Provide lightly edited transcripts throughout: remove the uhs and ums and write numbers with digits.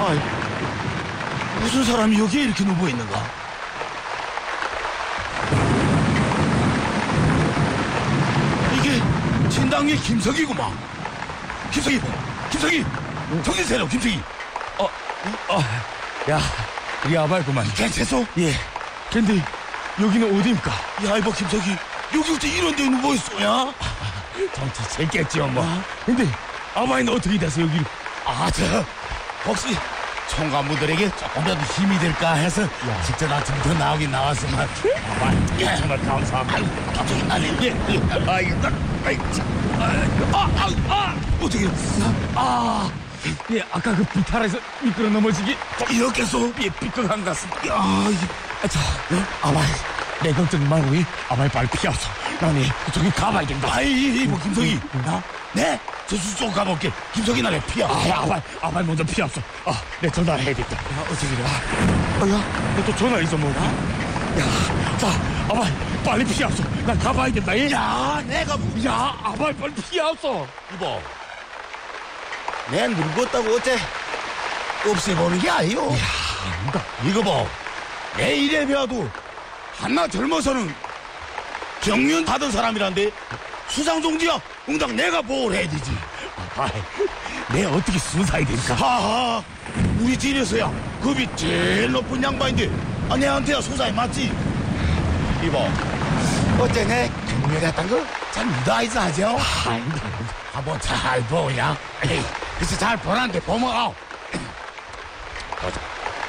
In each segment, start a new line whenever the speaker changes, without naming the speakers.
아이, 무슨 사람이 여기에 이렇게 누워 있는가? 이게 진당의 김석이구만. 김석이 뭐? 김석이! 정신 차려, 김석이!
야, 우리 아발구만.
괜찮소?
예. 근데 여기는 어디입니까?
야, 이봐, 김석이. 여기 어째 이런 데 누워 있어, 야?
정치 재겠지요, 뭐. 근데 아바이는 어떻게 돼서 여기로?
혹시 총관부들에게 조금이라도 힘이 될까 해서 직접 아침부터 나오긴 나왔지만 정말 감사합니다. 아니 어떻게
예, 아까 그 비탈에서 미끄러 넘어지기
이렇게 해서
예, 삐끗한 것 같습니다.
야,
자, 아바이, 내 걱정 말고 아바이 빨리 피하소. 나는 그쪽에 가봐야 된다.
아이 뭐 김석이 야? 네? 저수 쪽 가볼게. 김석이 나래 피야.
아바이 먼저 피하소. 내 전화를 해야 겠다.
야, 어떻게 이래?
야, 너 또 전화 있어 뭐? 야, 자, 아바이 빨리 피하소. 나 가봐야 된다. 예?
야, 내가
야, 아바이 빨리 피하소.
이봐. 내 늙었다고 어째 없애보는 게 아니요. 이거 봐. 내 이래 배워도 하나 젊어서는 경륜 받은 사람이란데 수상동지야. 응당 내가 보호를 해야 되지.
아바이, 내 어떻게 순사이 됩니까?
하하. 우리 집에서야 급이 제일 높은 양반인데 내한테야 수사에 맞지. 이봐. 어째 내 경륜 같은 거 잘 믿어야지 하죠. 한번 잘 보냐. 그래서 잘 보란데 보면 보자.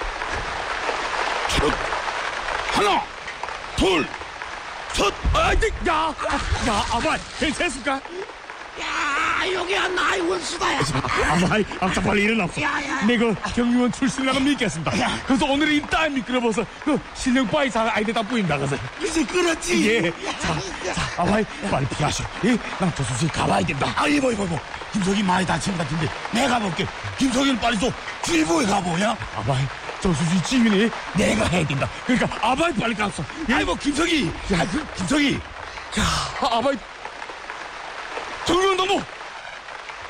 하나, 둘, 셋.
야, 아바이, 괜찮습니까?
야, 여기야 나의 원수다야.
아바이, 아까 빨리 일어났어.
야.
내가 경유원 출신이라고 믿겠습니다. 그래서 오늘 이 딸 미끄러워서 그 실력바이 잘 아이들 다 뿌린다 그래서.
이제 그렇지.
예. 자, 아바이, 빨리 피하시오. 예, 난 조수씨 가봐야 된다.
이봐. 김석이 많이 다친 것 같은데 내가 볼게. 김석이는 빨리 좀 주의보에 가보냐.
아바이, 조수씨 지휘는 내가 해야 된다. 그러니까 아바이 빨리 갔어.
김석이. 김석이.
자, 아바이, 경유원 너무